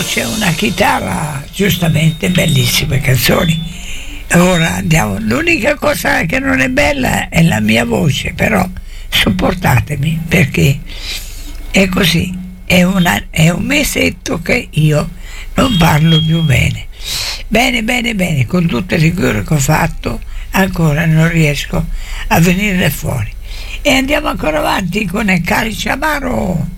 voce, una chitarra, giustamente bellissime canzoni. Ora andiamo, l'unica cosa che non è bella è la mia voce, però sopportatemi perché è così, è un mesetto che io non parlo più bene. Bene, con tutte le cure che ho fatto ancora non riesco a venire fuori. E andiamo ancora avanti con il calice amaro.